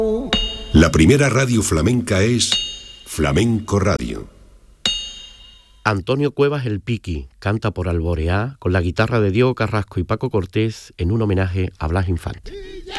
La primera radio flamenca es Flamenco Radio. Antonio Cuevas el Piqui canta por Alboreá con la guitarra de Diego Carrasco y Paco Cortés en un homenaje a Blas Infante.